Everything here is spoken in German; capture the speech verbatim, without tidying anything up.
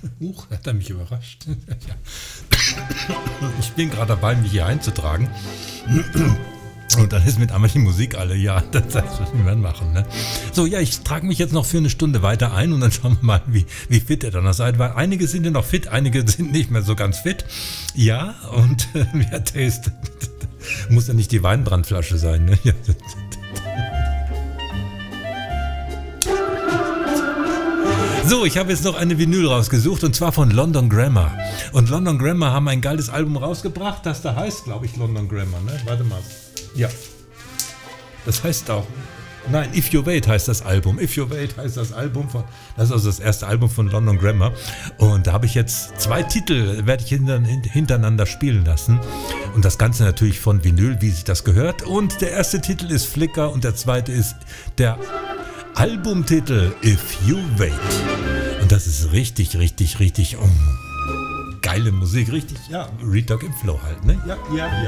Huch, hat er mich überrascht. Ja. Ich bin gerade dabei, mich hier einzutragen. Und dann ist mit einmal die Musik alle, ja, das müssen wir machen, ne? So, ja, ich trage mich jetzt noch für eine Stunde weiter ein und dann schauen wir mal, wie, wie fit ihr dann noch seid, weil einige sind ja noch fit, einige sind nicht mehr so ganz fit. Ja, und äh, ja, Taste. Muss ja nicht die Weinbrandflasche sein, ne? Ja. So, ich habe jetzt noch eine Vinyl rausgesucht und zwar von London Grammar. Und London Grammar haben ein geiles Album rausgebracht, das da heißt, glaube ich, London Grammar, ne? Warte mal. Ja. Das heißt auch. Nein, If You Wait heißt das Album. If You Wait heißt das Album von. Das ist also das erste Album von London Grammar. Und da habe ich jetzt zwei Titel, werde ich hintereinander spielen lassen. Und das Ganze natürlich von Vinyl, wie sich das gehört. Und der erste Titel ist Flicker und der zweite ist der Albumtitel If You Wait. Und das ist richtig, richtig, richtig oh, geile Musik. Richtig, ja, Real Talk im Flow halt, ne? Ja, ja, ja.